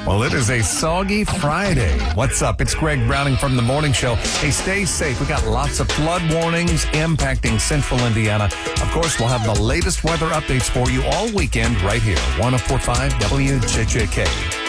Well, it is a soggy Friday. What's up? It's Greg Browning from The Morning Show. Hey, stay safe. We got lots of flood warnings impacting central Indiana. Of course, we'll have the latest weather updates for you all weekend right here. 104.5 WJJK.